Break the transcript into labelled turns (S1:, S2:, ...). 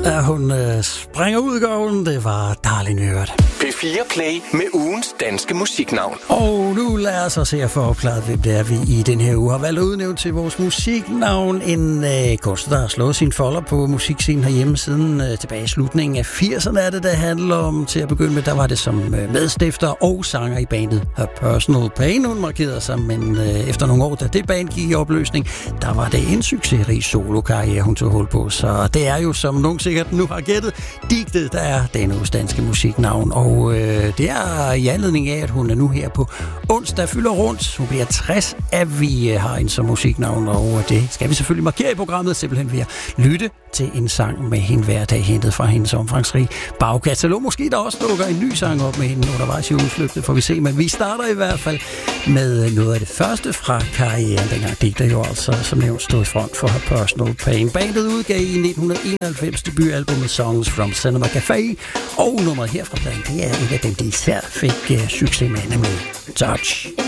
S1: Hun springer ud i gården. Det var Darlene Hørt.
S2: P4 Play med ugens danske musiknavn.
S1: Og nu lad os se at få opklaret, hvem det er, vi i den her uge har valgt at udnævne til vores musiknavn. En kunstner, der har slået sine folder på musikscenen herhjemme siden tilbage i slutningen af 80'erne er det handler om. Til at begynde med, der var det som medstifter og sanger i bandet Her Personal Pain. Hun markerede sig, men efter nogle år, da det band gik i opløsning, der var det en succesrig solokarriere, hun tog hul på. Så det er jo, som nogen sikkert nu har gættet, digtet, der er denne uges danske musiknavn. Og det er i anledning af, at hun er nu her på onsdag fylder rundt. Hun bliver 60, at vi har en som musiknavn, og det skal vi selvfølgelig markere i programmet, simpelthen ved at lytte til en sang med hende hver dag, hentet fra hendes omfangsrige bagkatalog. Måske der også dukker en ny sang op med hende undervejs i ugens løb, det får vi se, men vi starter i hvert fald med noget af det første fra karrieren. Dengang digter jo altså, som nævnt, stod i front for Her Personal Pain. Bandet udgav i 1991 debutalbummet Songs from Cinema Café, og nummeret her fra pladen, det er et af dem, de især fik succes med, nemlig Touch.